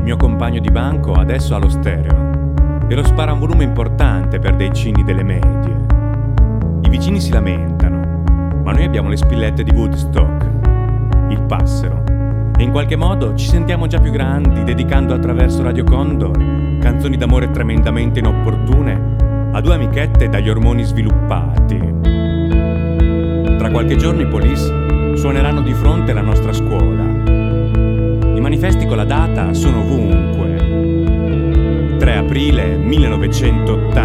mio compagno di banco adesso ha lo stereo e lo spara a un volume importante per dei cini delle medie. I vicini si lamentano, ma noi abbiamo le spillette di Woodstock, il Passero, e in qualche modo ci sentiamo già più grandi dedicando attraverso Radio Condor canzoni d'amore tremendamente inopportune a due amichette dagli ormoni sviluppati. Tra qualche giorno i Police suoneranno di fronte alla nostra scuola. I manifesti con la data sono ovunque. 3 aprile 1980.